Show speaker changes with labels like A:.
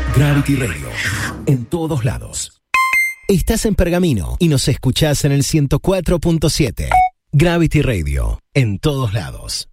A: Gravity Radio, en todos lados. Estás en Pergamino y nos escuchás en el 104.7. Gravity Radio, en todos lados.